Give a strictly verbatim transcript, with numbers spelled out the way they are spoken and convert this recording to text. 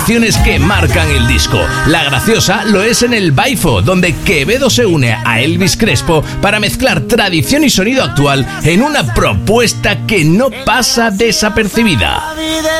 colaboraciones que marcan el disco. La graciosa lo es en el Baifo, donde Quevedo se une a Elvis Crespo para mezclar tradición y sonido actual en una propuesta que no pasa desapercibida.